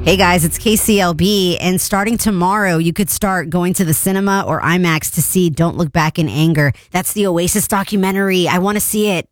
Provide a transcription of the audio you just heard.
Hey guys, it's KCLB, and starting tomorrow, you could start going to the cinema or IMAX to see Don't Look Back in Anger. That's the Oasis documentary. I want to see it.